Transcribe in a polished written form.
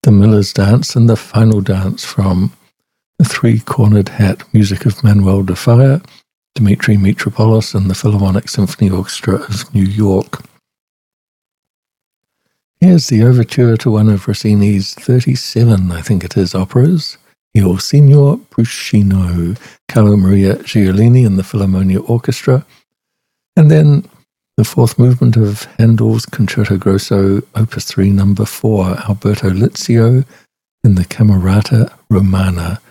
The Miller's Dance, and the final dance from The Three-Cornered Hat, music of Manuel de Falla, Dmitri Mitropoulos, and the Philharmonic Symphony Orchestra of New York. Here's the overture to one of Rossini's 37, I think it is, operas, Il Signor Puccino, Carlo Maria Giolini and the Philharmonia Orchestra, and then the fourth movement of Handel's Concerto Grosso, Opus 3, number 4, Alberto Lizio in the Camerata Romana,